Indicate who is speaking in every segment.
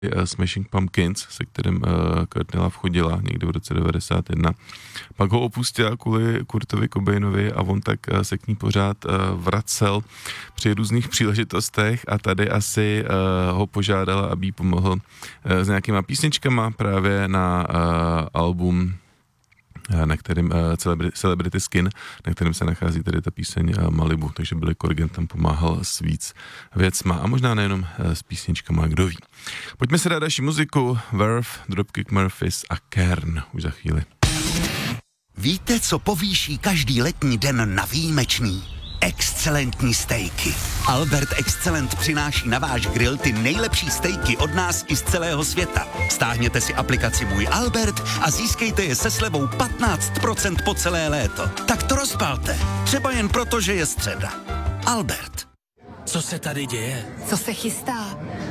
Speaker 1: Smashing Pumpkins, se kterým Courtney Love chodila někdy v roce 91. Pak ho opustila kvůli Kurtovi Cobainovi a on tak se k ní pořád vracel při různých příležitostech a tady asi ho požádala, aby jí pomohl s nějakýma písničkama právě na album, na kterým Celebrity Skin, na kterém se nachází tady ta píseň Malibu, takže Billy Corgan tam pomáhal s víc věcma a možná nejenom s písničkama, kdo ví. Pojďme si dát další muziku, Verve, Dropkick Murphys a Kern už za chvíli.
Speaker 2: Víte, co povýší každý letní den na výjimečný? Excelentní stejky. Albert Excellent přináší na váš grill ty nejlepší stejky od nás i z celého světa. Stáhněte si aplikaci Můj Albert a získejte je se slevou 15% po celé léto. Tak to rozpalte. Třeba jen proto, že je středa. Albert.
Speaker 3: Co se tady děje?
Speaker 4: Co se chystá?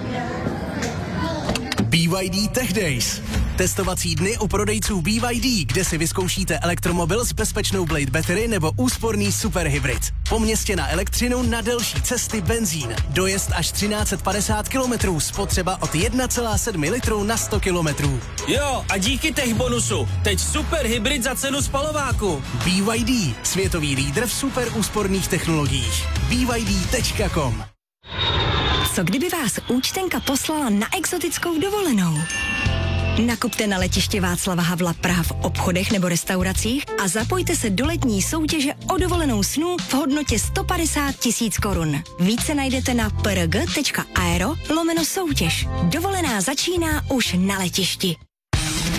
Speaker 3: BYD Tech Days. Testovací dny u prodejců BYD, kde si vyzkoušíte elektromobil s bezpečnou Blade Battery nebo úsporný superhybrid. Po městě na elektřinu, na delší cesty benzín. Dojezd až 1350 km, spotřeba od 1,7 litru na 100 km.
Speaker 5: Jo, a díky tech bonusu. Teď superhybrid za cenu spalováku.
Speaker 3: BYD, světový lídr v super úsporných technologiích. BYD.com.
Speaker 6: Co kdyby vás účtenka poslala na exotickou dovolenou? Nakupte na letiště Václava Havla Praha v obchodech nebo restauracích a zapojte se do letní soutěže o dovolenou snů v hodnotě 150 000 korun. Více najdete na prg.aero/soutěž. Dovolená začíná už na letišti.